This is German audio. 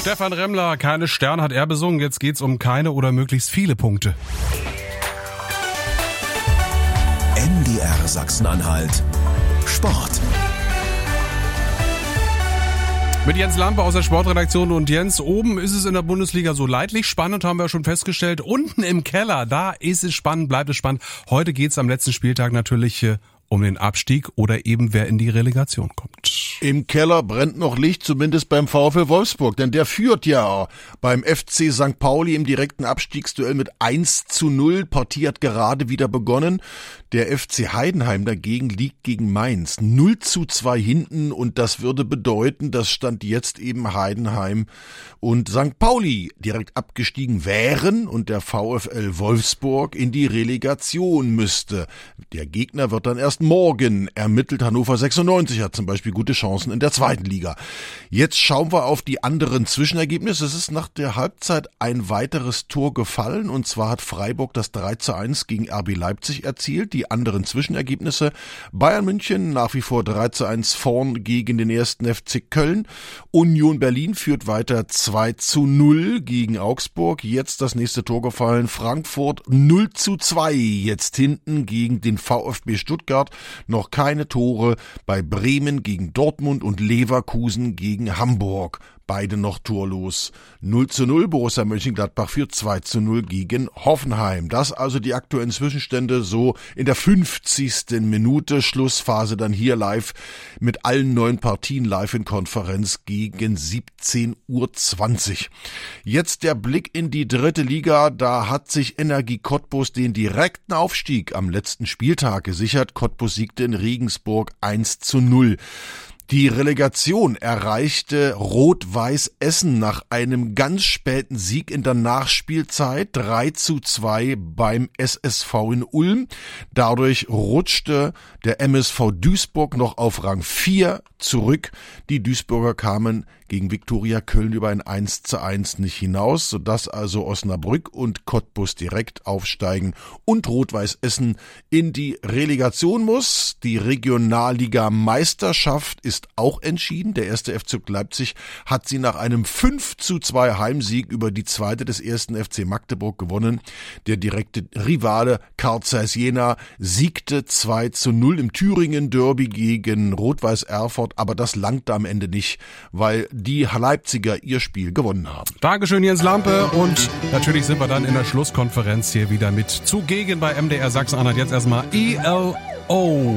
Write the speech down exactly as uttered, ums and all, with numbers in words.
Stefan Remmler, keine Sterne hat er besungen. Jetzt geht's um keine oder möglichst viele Punkte. M D R Sachsen-Anhalt Sport. Mit Jens Lampe aus der Sportredaktion. Und Jens, oben ist es in der Bundesliga so leidlich spannend, haben wir schon festgestellt. Unten im Keller, da ist es spannend, bleibt es spannend. Heute geht's am letzten Spieltag natürlich äh, um den Abstieg oder eben wer in die Relegation kommt. Im Keller brennt noch Licht, zumindest beim VfL Wolfsburg, denn der führt ja beim F C Sankt Pauli im direkten Abstiegsduell mit eins zu null. Partie hat gerade wieder begonnen. Der F C Heidenheim dagegen liegt gegen Mainz null zu zwei hinten und das würde bedeuten, dass Stand jetzt eben Heidenheim und Sankt Pauli direkt abgestiegen wären und der VfL Wolfsburg in die Relegation müsste. Der Gegner wird dann erst morgen ermittelt. Hannover sechsundneunzig hat zum Beispiel gute Chancen in der zweiten Liga. Jetzt schauen wir auf die anderen Zwischenergebnisse. Es ist nach der Halbzeit ein weiteres Tor gefallen und zwar hat Freiburg das drei zu eins gegen R B Leipzig erzielt. Die anderen Zwischenergebnisse: Bayern München nach wie vor drei zu eins vorn gegen den ersten F C Köln. Union Berlin führt weiter zwei zu null gegen Augsburg. Jetzt das nächste Tor gefallen. Frankfurt null zu zwei jetzt hinten gegen den VfB Stuttgart. Noch keine Tore bei Bremen gegen Dortmund und Leverkusen gegen Hamburg. Beide noch torlos. null zu null Borussia Mönchengladbach führt zwei zu null gegen Hoffenheim. Das also die aktuellen Zwischenstände so in der fünfzigsten Minute. Schlussphase dann hier live mit allen neun Partien live in Konferenz gegen siebzehn Uhr zwanzig. Jetzt der Blick in die dritte Liga. Da hat sich Energie Cottbus den direkten Aufstieg am letzten Spieltag gesichert. Cottbus siegte in Regensburg eins zu null. Die Relegation erreichte Rot-Weiß Essen nach einem ganz späten Sieg in der Nachspielzeit drei zu zwei beim S S V in Ulm. Dadurch rutschte der M S V Duisburg noch auf Rang vier zurück. Die Duisburger kamen gegen Viktoria Köln über ein eins zu eins nicht hinaus, sodass also Osnabrück und Cottbus direkt aufsteigen und Rot-Weiß Essen in die Relegation muss. Die Regionalliga-Meisterschaft ist auch entschieden. Der erste F C Leipzig hat sie nach einem fünf zu zwei Heimsieg über die zweite des ersten F C Magdeburg gewonnen. Der direkte Rivale Carl Zeiss Jena siegte zwei zu null im Thüringen-Derby gegen Rot-Weiß Erfurt, aber das langte am Ende nicht, weil die Leipziger ihr Spiel gewonnen haben. Dankeschön, Jens Lampe. Und natürlich sind wir dann in der Schlusskonferenz hier wieder mit zugegen bei M D R Sachsen-Anhalt. Jetzt erstmal E L O.